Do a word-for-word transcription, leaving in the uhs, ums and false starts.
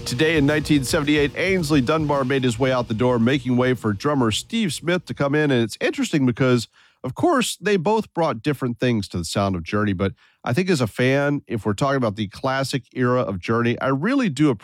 Today in nineteen seventy-eight, Ainsley Dunbar made his way out the door, making way for drummer Steve Smith to come in. And it's interesting because, of course, they both brought different things to the sound of Journey. But I think as a fan, if we're talking about the classic era of Journey, I really do appreciate